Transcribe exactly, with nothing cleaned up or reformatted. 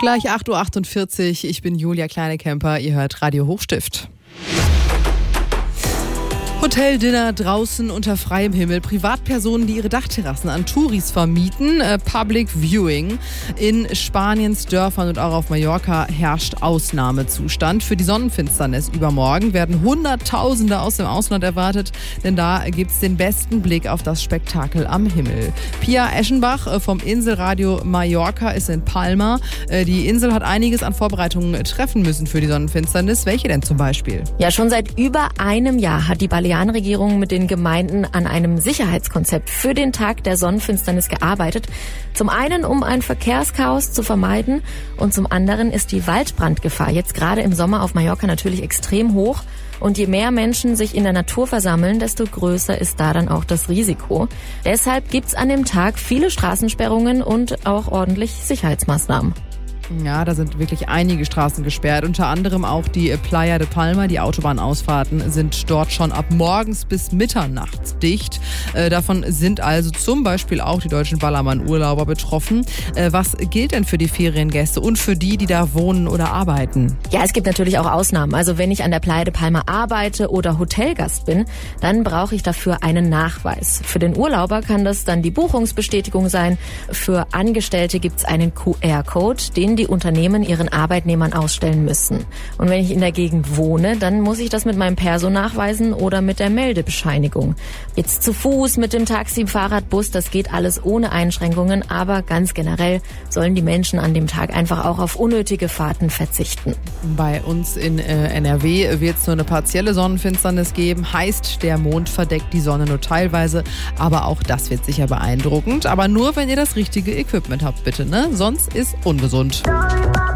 Gleich acht Uhr achtundvierzig, ich bin Julia Kleinekemper, ihr hört Radio Hochstift. Hoteldinner draußen unter freiem Himmel, Privatpersonen, die ihre Dachterrassen an Touris vermieten, äh, Public Viewing. In Spaniens Dörfern und auch auf Mallorca herrscht Ausnahmezustand. Für die Sonnenfinsternis übermorgen werden Hunderttausende aus dem Ausland erwartet, denn da gibt's den besten Blick auf das Spektakel am Himmel. Pia Eschenbach äh, vom Inselradio Mallorca ist in Palma. Äh, die Insel hat einiges an Vorbereitungen treffen müssen für die Sonnenfinsternis. Welche denn zum Beispiel? Ja, schon seit über einem Jahr hat die Balearen Regierung mit den Gemeinden an einem Sicherheitskonzept für den Tag der Sonnenfinsternis gearbeitet. Zum einen, um ein Verkehrschaos zu vermeiden, und zum anderen ist die Waldbrandgefahr jetzt gerade im Sommer auf Mallorca natürlich extrem hoch. Und je mehr Menschen sich in der Natur versammeln, desto größer ist da dann auch das Risiko. Deshalb gibt's an dem Tag viele Straßensperrungen und auch ordentlich Sicherheitsmaßnahmen. Ja, da sind wirklich einige Straßen gesperrt, unter anderem auch die Playa de Palma. Die Autobahnausfahrten sind dort schon ab morgens bis Mitternacht dicht. Äh, davon sind also zum Beispiel auch die deutschen Ballermann-Urlauber betroffen. Äh, was gilt denn für die Feriengäste und für die, die da wohnen oder arbeiten? Ja, es gibt natürlich auch Ausnahmen. Also wenn ich an der Playa de Palma arbeite oder Hotelgast bin, dann brauche ich dafür einen Nachweis. Für den Urlauber kann das dann die Buchungsbestätigung sein. Für Angestellte gibt's einen Q R-Code, den die Unternehmen ihren Arbeitnehmern ausstellen müssen. Und wenn ich in der Gegend wohne, dann muss ich das mit meinem Perso nachweisen oder mit der Meldebescheinigung. Jetzt zu Fuß, mit dem Taxi, Fahrrad, Bus, das geht alles ohne Einschränkungen, aber ganz generell sollen die Menschen an dem Tag einfach auch auf unnötige Fahrten verzichten. Bei uns in äh, N R W wird es nur eine partielle Sonnenfinsternis geben, heißt, der Mond verdeckt die Sonne nur teilweise, aber auch das wird sicher beeindruckend, aber nur, wenn ihr das richtige Equipment habt, bitte, ne? Sonst ist ungesund.